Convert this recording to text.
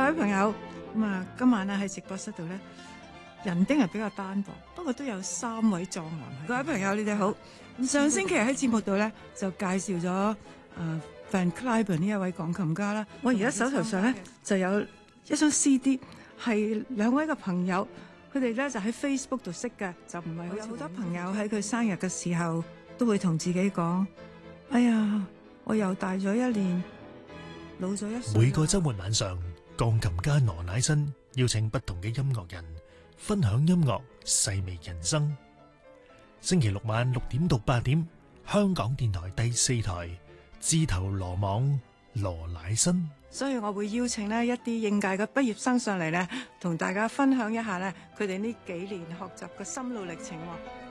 各位朋友，今晚咧喺直播室度咧，人丁係比較單薄，不過都有3位壯男。各位朋友，你哋好。上星期喺節目度咧就介紹咗Van Cliburn 呢一位鋼琴家啦。我而家手頭上咧就有一張 CD， 係2位嘅朋友，佢哋咧就喺 Facebook 度識嘅，就唔係有好多朋友喺佢生日嘅時候都會同自己講：哎呀，我又大咗1年，老咗1歲。 每個週末晚上，鋼琴家羅乃新邀請不同嘅音樂人分享音樂，細味人生。星期六晚6點到8點，香港電台第4台，自投羅網羅乃新。 所以我會邀請呢一啲應屆嘅畢業生上嚟呢，同大家分享一下呢佢哋呢幾年學習嘅心路歷程。